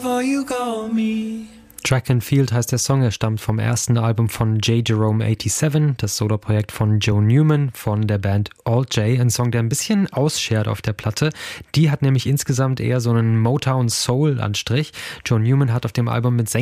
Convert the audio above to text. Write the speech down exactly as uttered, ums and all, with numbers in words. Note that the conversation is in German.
Track and Field heißt der Song, er stammt vom ersten Album von J. Jerome siebenundachtzig, das Soloprojekt von Joe Newman von der Band Alt J, ein Song, der ein bisschen ausschert auf der Platte. Die hat nämlich insgesamt eher so einen Motown-Soul-Anstrich. Joe Newman hat auf dem Album mit